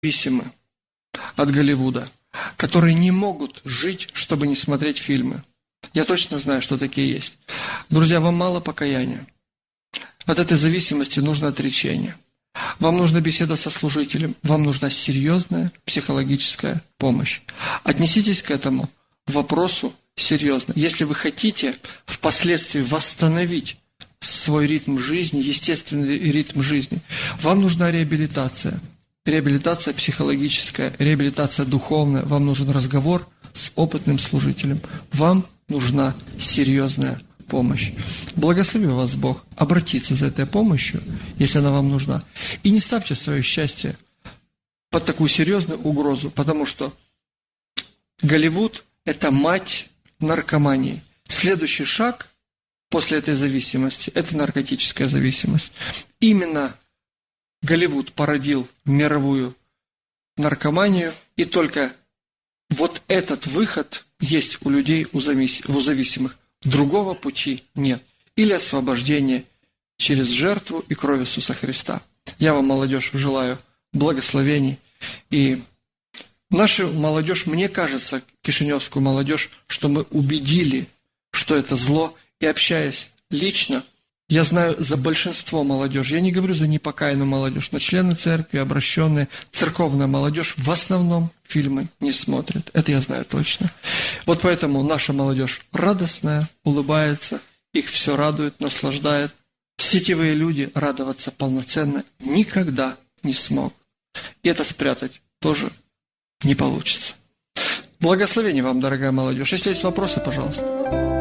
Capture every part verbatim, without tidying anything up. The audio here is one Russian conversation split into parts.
зависимы от Голливуда, которые не могут жить, чтобы не смотреть фильмы. Я точно знаю, что такие есть. Друзья, вам мало покаяния. От этой зависимости нужно отречение. Вам нужна беседа со служителем, вам нужна серьезная психологическая помощь. Отнеситесь к этому вопросу серьезно. Если вы хотите впоследствии восстановить свой ритм жизни, естественный ритм жизни, вам нужна реабилитация. Реабилитация психологическая, реабилитация духовная, вам нужен разговор с опытным служителем. Вам нужна серьезная помощь. Благословил вас Бог обратиться за этой помощью, если она вам нужна. И не ставьте свое счастье под такую серьезную угрозу, потому что Голливуд – это мать наркомании. Следующий шаг после этой зависимости – это наркотическая зависимость. Именно Голливуд породил мировую наркоманию, и только вот этот выход есть у людей, у зависимых. Другого пути нет. Или освобождение через жертву и кровь Иисуса Христа. Я вам, молодежь, желаю благословений. И нашу молодежь, мне кажется, кишиневскую молодежь, что мы убедили, что это зло, и общаясь лично, я знаю за большинство молодежи, я не говорю за непокаянную молодежь, но члены церкви, обращенные, церковная молодежь в основном фильмы не смотрят. Это я знаю точно. Вот поэтому наша молодежь радостная, улыбается, их все радует, наслаждает. Сетевые люди радоваться полноценно никогда не смогут. И это спрятать тоже не получится. Благословение вам, дорогая молодежь. Если есть вопросы, пожалуйста.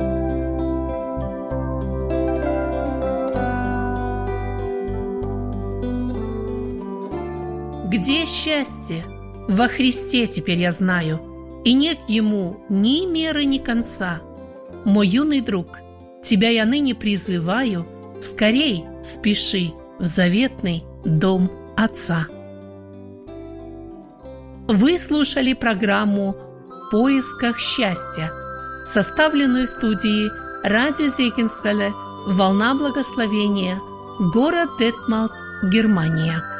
Где счастье? Во Христе теперь я знаю, и нет ему ни меры, ни конца. Мой юный друг, тебя я ныне призываю, скорей спеши в заветный дом Отца. Вы слушали программу «В поисках счастья», составленную в студии радио Зегенсвелле, «Волна благословения», город Детмалт, Германия.